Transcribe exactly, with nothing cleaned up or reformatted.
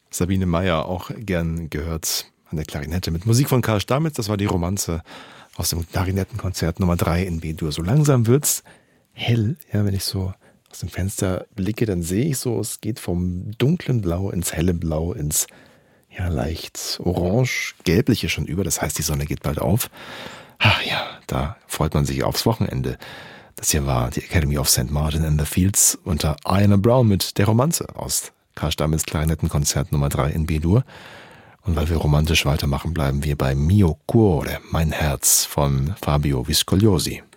Sabine Meyer auch gern gehört an der Klarinette mit Musik von Karl Stamitz. Das war die Romanze aus dem Klarinettenkonzert Nummer drei in B-Dur. So langsam wird's hell, ja, wenn ich so aus dem Fenster blicke, dann sehe ich so, es geht vom dunklen Blau ins helle Blau, ins ja leicht orange-gelbliche schon über. Das heißt, die Sonne geht bald auf. Ach ja, da freut man sich aufs Wochenende. Das hier war die Academy of Saint Martin in the Fields unter Ian Brown mit der Romanze aus Karl Stamitz Klarinettenkonzert Nummer drei in B-Dur. Und weil wir romantisch weitermachen, bleiben wir bei Mio Cuore, mein Herz von Fabio Viscogliosi.